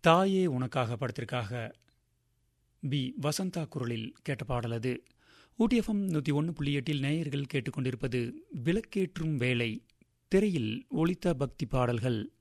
தாயே உனக்காக படத்திற்காக பி வசந்தா குரலில் கேட்ட பாடல் அது. ஊட்டிஎஃப்எம் 101.8 நேயர்கள் கேட்டுக்கொண்டிருப்பது விளக்கேற்றும் வேளை. திரையில் ஒலித்த பக்தி பாடல்கள்.